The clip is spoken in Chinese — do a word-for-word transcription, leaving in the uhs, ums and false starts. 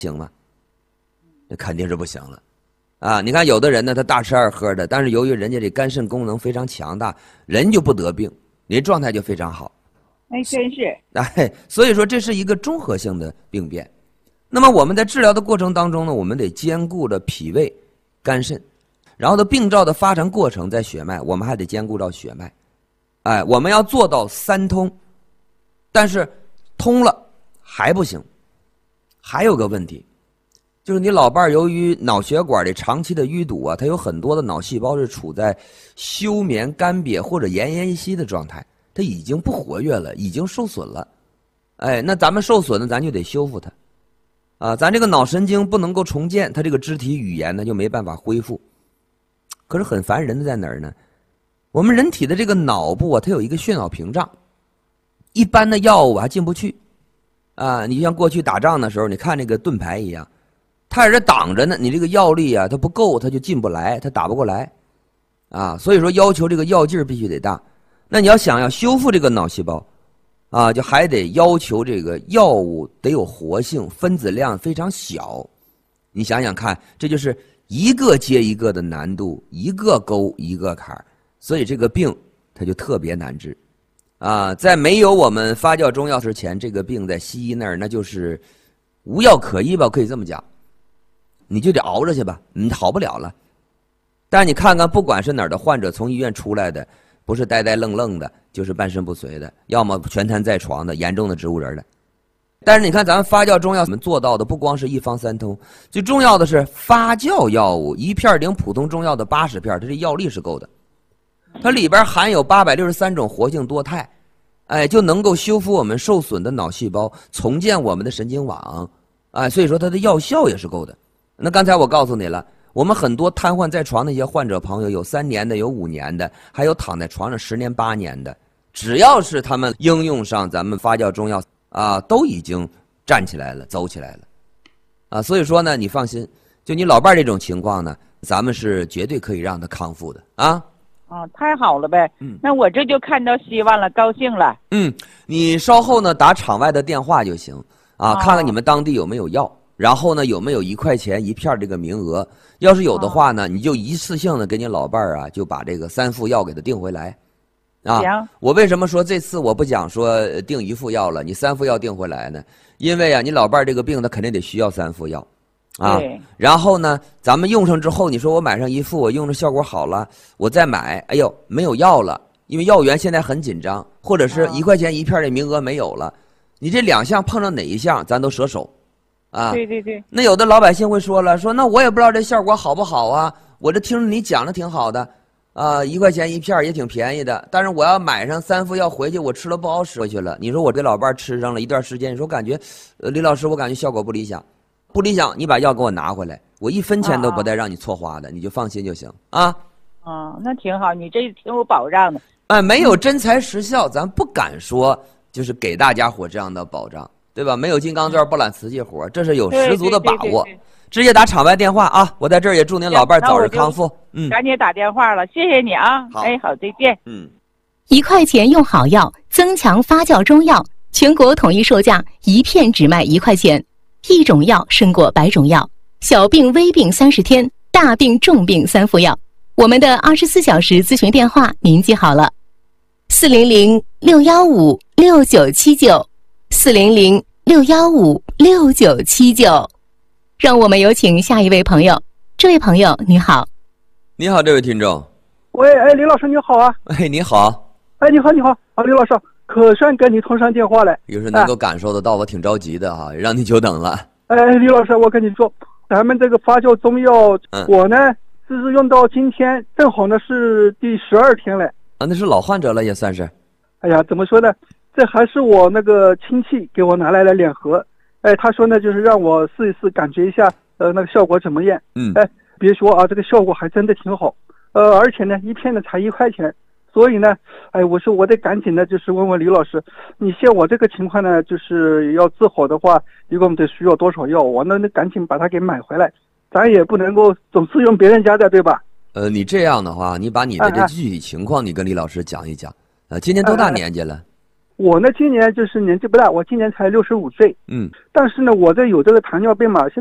行吗？这肯定是不行了。啊，你看有的人呢，他大吃二喝的，但是由于人家这肝肾功能非常强大，人就不得病，你这状态就非常好。 哎，真是。 哎，所以说这是一个综合性的病变。那么我们在治疗的过程当中呢，我们得兼顾着脾胃、肝肾，然后的病灶的发展过程在血脉，我们还得兼顾到血脉。哎，我们要做到三通，但是通了还不行，还有个问题。就是你老伴儿由于脑血管的长期的淤堵啊，它有很多的脑细胞是处在休眠、干瘪或者奄奄一息的状态，它已经不活跃了，已经受损了。哎，那咱们受损呢，咱就得修复它，啊，咱这个脑神经不能够重建，它这个肢体语言呢就没办法恢复。可是很烦人的在哪儿呢？我们人体的这个脑部啊，它有一个血脑屏障，一般的药物还进不去，啊，你像过去打仗的时候，你看那个盾牌一样。它在这挡着呢，你这个药力啊，它不够，它就进不来，它打不过来，啊，所以说要求这个药劲儿必须得大。那你要想要修复这个脑细胞，啊，就还得要求这个药物得有活性，分子量非常小。你想想看，这就是一个接一个的难度，一个沟一个坎儿，所以这个病它就特别难治，啊，在没有我们发酵中药之前，这个病在西医那儿那就是无药可医吧，可以这么讲。你就得熬着去吧，你好不了了。但是你看看，不管是哪儿的患者从医院出来的，不是呆呆愣愣的，就是半身不遂的，要么全瘫在床的，严重的植物人的。但是你看咱们发酵中药，我们做到的不光是一方三通，最重要的是发酵药物一片顶普通中药的八十片，它这药力是够的，它里边含有八百六十三种活性多肽，哎，就能够修复我们受损的脑细胞，重建我们的神经网，哎，所以说它的药效也是够的。那刚才我告诉你了，我们很多瘫痪在床的一些患者朋友，有三年的，有五年的，还有躺在床上十年八年的，只要是他们应用上咱们发酵中药啊，都已经站起来了，走起来了，啊，所以说呢，你放心，就你老伴这种情况呢，咱们是绝对可以让他康复的啊。 哦，太好了呗， 嗯， 那我这就看到希望了，高兴了。 嗯，你稍后呢打场外的电话就行啊， 哦、 看看你们当地有没有药。然后呢，有没有一块钱一片这个名额？要是有的话呢，你就一次性的给你老伴儿啊，就把这个三副药给他订回来，啊。 行。我为什么说这次我不讲说订一副药了，你三副药订回来呢？因为啊，你老伴儿这个病他肯定得需要三副药，啊。然后呢，咱们用上之后，你说我买上一副，我用着效果好了，我再买，哎呦，没有药了，因为药源现在很紧张，或者是一块钱一片的名额没有了，你这两项碰上哪一项，咱都舍手。啊， 对对对， 那有的老百姓会说了，说那我也不知道这效果好不好啊，我这听着你讲的挺好的，啊，一块钱一片也挺便宜的，但是我要买上三副药回去，我吃了不好使回去了。你说我这老伴吃上了一段时间，你说感觉，呃，李老师，我感觉效果不理想，不理想，你把药给我拿回来，我一分钱都不带让你错花的，啊、你就放心就行啊。 啊，那挺好，你这挺有保障的。 哎，没有真材实效，咱不敢说，就是给大家伙这样的保障。对吧？没有金刚钻不揽瓷器活，这是有十足的把握。直接打场外电话啊！我在这儿也祝您老伴早日康复。嗯， 赶紧打电话了，谢谢你啊！哎，好，再见。 嗯， 一块钱用好药，增强发酵中药，全国统一售价，一片只卖一块钱。一种药胜过百种药，小病微病三十天，大病重病三副药。我们的二十四小时咨询电话您记好了：四零零六幺五六九七九。四零零六幺五六九七九，让我们有请下一位朋友。这位朋友你好。 你好，这位听众。 喂，哎，李老师你好啊。 哎，你好。 哎，你好，你好啊，李老师，可算跟你通上电话了。 有时能够感受得到，我挺着急的哈、啊，让你久等了。 哎，李老师，我跟你说，咱们这个发酵中药，嗯、我呢只是用到今天，正好呢是第十二天了。 啊，那是老患者了，也算是。 哎呀，怎么说呢？这还是我那个亲戚给我拿来了两盒，哎，他说呢，就是让我试一试，感觉一下，呃，那个效果怎么样？ 嗯， 哎，别说啊，这个效果还真的挺好，呃，而且呢，一片呢才一块钱，所以呢，哎，我说我得赶紧的，就是问问李老师，你像我这个情况呢，就是要治好的话，一共得需要多少药？我那那赶紧把它给买回来，咱也不能够总是用别人家的，对吧？ 呃，你这样的话，你把你的这具体情况，你跟李老师讲一讲。呃，今年多大年纪了？ 我我呢今年就是年纪不大，我今年才六十五岁， 嗯， 但是呢，我这有这个糖尿病嘛，现